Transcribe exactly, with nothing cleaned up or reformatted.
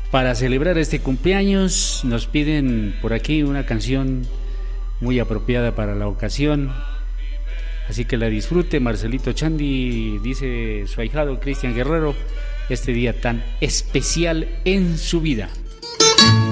Para celebrar este cumpleaños nos piden por aquí una canción muy apropiada para la ocasión, así que la disfrute. Marcelito Chandy, dice su ahijado Cristian Guerrero, este día tan especial en su vida.